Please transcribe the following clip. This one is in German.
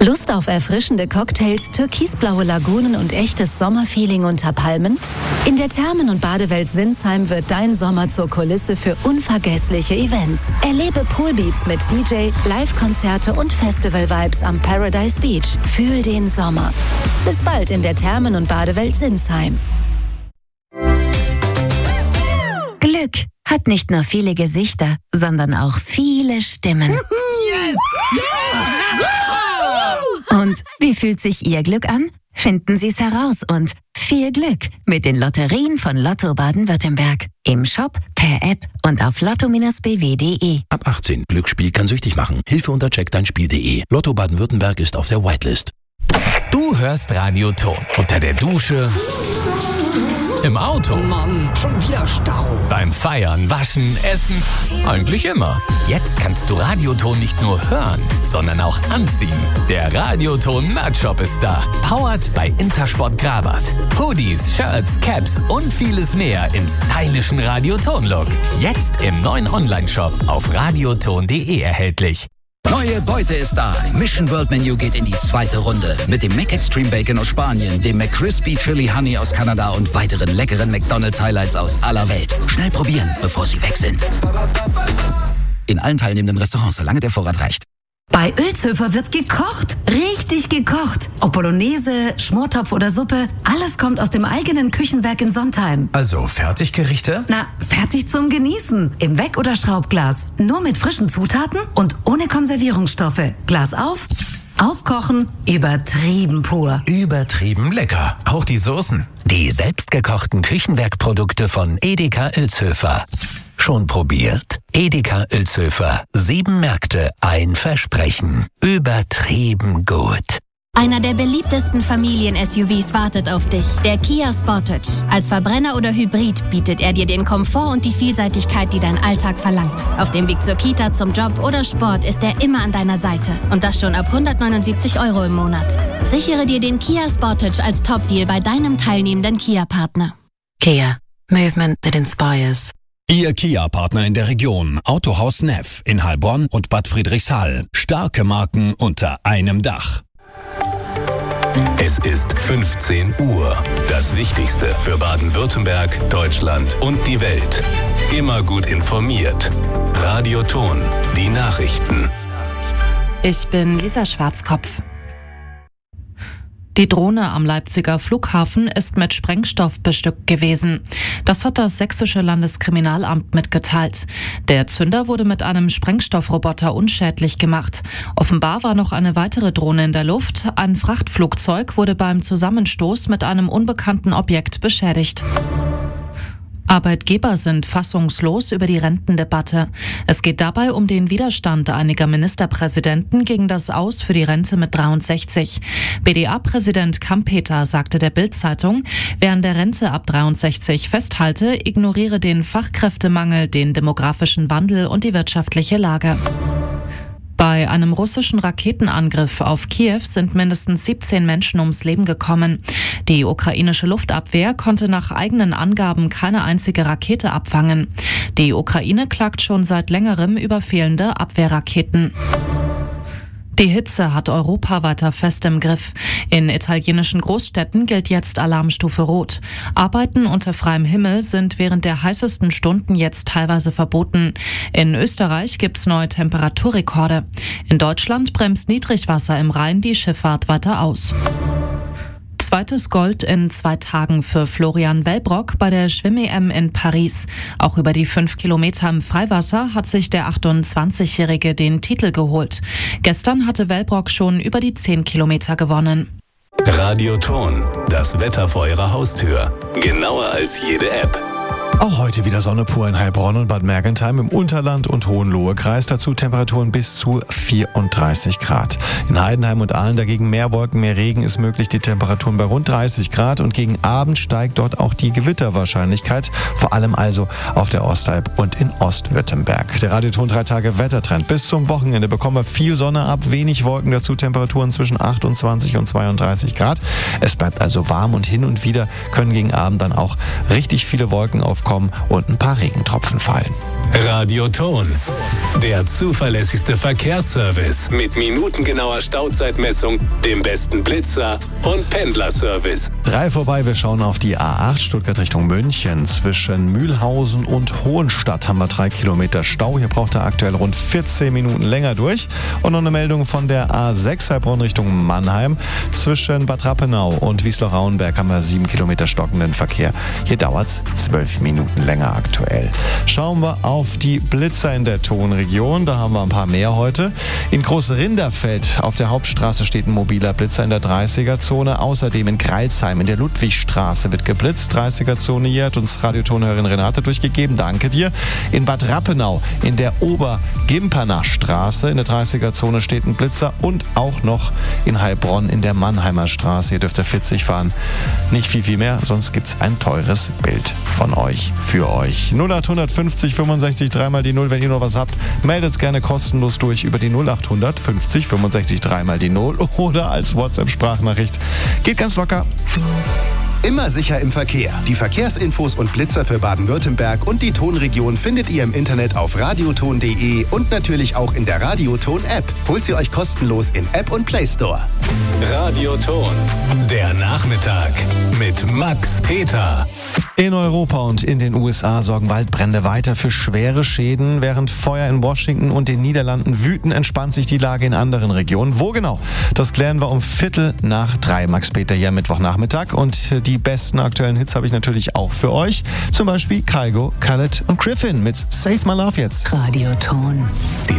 Lust auf erfrischende Cocktails, türkisblaue Lagunen und echtes Sommerfeeling unter Palmen? In der Thermen- und Badewelt Sinsheim wird dein Sommer zur Kulisse für unvergessliche Events. Erlebe Poolbeats mit DJ, Live-Konzerte und Festival-Vibes am Paradise Beach. Fühl den Sommer. Bis bald in der Thermen- und Badewelt Sinsheim. Glück hat nicht nur viele Gesichter, sondern auch viele Stimmen. Yes! Und wie fühlt sich Ihr Glück an? Finden Sie es heraus und viel Glück mit den Lotterien von Lotto Baden-Württemberg. Im Shop, per App und auf lotto-bw.de. Ab 18. Glücksspiel kann süchtig machen. Hilfe unter checkdeinspiel.de. Lotto Baden-Württemberg ist auf der Whitelist. Du hörst Radio Ton unter der Dusche, im Auto, Mann, schon wieder Stau. beim Feiern, Waschen, Essen, eigentlich immer. Jetzt kannst du Radioton nicht nur hören, sondern auch anziehen. Der Radioton Merch-Shop ist da. Powered by Intersport Grabat. Hoodies, Shirts, Caps und vieles mehr im stylischen Radioton-Look. Jetzt im neuen Online-Shop auf radioton.de erhältlich. Neue Beute ist da. Mission World Menu geht in die zweite Runde. Mit dem Mac Extreme Bacon aus Spanien, dem McCrispy Chili Honey aus Kanada und weiteren leckeren McDonald's Highlights aus aller Welt. Schnell probieren, bevor sie weg sind. In allen teilnehmenden Restaurants, solange der Vorrat reicht. Bei Ölzhöfer wird gekocht. Richtig gekocht. Ob Bolognese, Schmortopf oder Suppe, alles kommt aus dem eigenen Küchenwerk in Sontheim. Also Fertiggerichte? Na, fertig zum Genießen. Im Weck- oder Schraubglas. Nur mit frischen Zutaten und ohne Konservierungsstoffe. Glas auf, aufkochen, übertrieben pur. Übertrieben lecker. Auch die Soßen. Die selbstgekochten Küchenwerkprodukte von Edeka Ilzhöfer. Schon probiert? Edeka Ilzhöfer. 7 Märkte, ein Versprechen. Übertrieben gut. Einer der beliebtesten Familien-SUVs wartet auf dich, der Kia Sportage. Als Verbrenner oder Hybrid bietet er dir den Komfort und die Vielseitigkeit, die dein Alltag verlangt. Auf dem Weg zur Kita, zum Job oder Sport ist er immer an deiner Seite. Und das schon ab 179 € im Monat. Sichere dir den Kia Sportage als Top-Deal bei deinem teilnehmenden Kia-Partner. Kia. Movement that inspires. Ihr Kia-Partner in der Region. Autohaus Neff in Heilbronn und Bad Friedrichshall. Starke Marken unter einem Dach. Es ist 15 Uhr. Das Wichtigste für Baden-Württemberg, Deutschland und die Welt. Immer gut informiert. Radio Ton. Die Nachrichten. Ich bin Lisa Schwarzkopf. Die Drohne am Leipziger Flughafen ist mit Sprengstoff bestückt gewesen. Das hat das sächsische Landeskriminalamt mitgeteilt. Der Zünder wurde mit einem Sprengstoffroboter unschädlich gemacht. Offenbar war noch eine weitere Drohne in der Luft. Ein Frachtflugzeug wurde beim Zusammenstoß mit einem unbekannten Objekt beschädigt. Arbeitgeber sind fassungslos über die Rentendebatte. Es geht dabei um den Widerstand einiger Ministerpräsidenten gegen das Aus für die Rente mit 63. BDA-Präsident Kampeter sagte der Bild-Zeitung, wer an der Rente ab 63 festhalte, ignoriere den Fachkräftemangel, den demografischen Wandel und die wirtschaftliche Lage. Bei einem russischen Raketenangriff auf Kiew sind mindestens 17 Menschen ums Leben gekommen. Die ukrainische Luftabwehr konnte nach eigenen Angaben keine einzige Rakete abfangen. Die Ukraine klagt schon seit längerem über fehlende Abwehrraketen. Die Hitze hat Europa weiter fest im Griff. In italienischen Großstädten gilt jetzt Alarmstufe Rot. Arbeiten unter freiem Himmel sind während der heißesten Stunden jetzt teilweise verboten. In Österreich gibt's neue Temperaturrekorde. In Deutschland bremst Niedrigwasser im Rhein die Schifffahrt weiter aus. Zweites Gold in 2 Tagen für Florian Wellbrock bei der Schwimm-EM in Paris. Auch über die 5 Kilometer im Freiwasser hat sich der 28-Jährige den Titel geholt. Gestern hatte Wellbrock schon über die 10 Kilometer gewonnen. Radio Ton. Das Wetter vor Ihrer Haustür. Genauer als jede App. Auch heute wieder Sonne pur in Heilbronn und Bad Mergentheim im Unterland und Hohenlohe-Kreis. Dazu Temperaturen bis zu 34 Grad. In Heidenheim und Aalen dagegen mehr Wolken, mehr Regen ist möglich. Die Temperaturen bei rund 30 Grad und gegen Abend steigt dort auch die Gewitterwahrscheinlichkeit. Vor allem also auf der Ostalb und in Ostwürttemberg. Der Radioton 3 Tage Wettertrend. Bis zum Wochenende bekommen wir viel Sonne ab, wenig Wolken, dazu Temperaturen zwischen 28 und 32 Grad. Es bleibt also warm und hin und wieder können gegen Abend dann auch richtig viele Wolken aufkommen und ein paar Regentropfen fallen. Radioton. Der zuverlässigste Verkehrsservice mit minutengenauer Stauzeitmessung, dem besten Blitzer und Pendlerservice. 3 vorbei, wir schauen auf die A8 Stuttgart Richtung München. Zwischen Mühlhausen und Hohenstadt haben wir 3 Kilometer Stau. Hier braucht er aktuell rund 14 Minuten länger durch. Und noch eine Meldung von der A6 Heilbronn Richtung Mannheim. Zwischen Bad Rappenau und Wiesloch-Rauenberg haben wir 7 Kilometer stockenden Verkehr. Hier dauert es 12 Minuten länger aktuell. Schauen wir auf die Blitzer in der Tonregion. Da haben wir ein paar mehr heute. In Großrinderfeld auf der Hauptstraße steht ein mobiler Blitzer in der 30er-Zone. Außerdem in Kreilsheim in der Ludwigstraße wird geblitzt. 30er-Zone hier hat uns Radiotonhörerin Renate durchgegeben. Danke dir. In Bad Rappenau in der Obergimperner Straße in der 30er-Zone steht ein Blitzer. Und auch noch in Heilbronn in der Mannheimer Straße. Hier dürft ihr 40 fahren. Nicht viel mehr, sonst gibt es ein teures Bild von euch für euch. 0800 50 65 3 die 0. Wenn ihr noch was habt, meldet es gerne kostenlos durch über die 0800 50 65 3 die 0 oder als WhatsApp-Sprachnachricht. Geht ganz locker. Immer sicher im Verkehr. Die Verkehrsinfos und Blitzer für Baden-Württemberg und die Tonregion findet ihr im Internet auf radioton.de und natürlich auch in der Radioton-App. Holt sie euch kostenlos in App und Play Store. Radioton, der Nachmittag mit Max Peter. In Europa und in den USA sorgen Waldbrände weiter für schwere Schäden. Während Feuer in Washington und den Niederlanden wüten, entspannt sich die Lage in anderen Regionen. Wo genau? Das klären wir um 2:45. Max Peter hier am Mittwochnachmittag. Und die besten aktuellen Hits habe ich natürlich auch für euch. Zum Beispiel Kygo, Khaled und Griffin mit Save My Love jetzt. Radioton. Die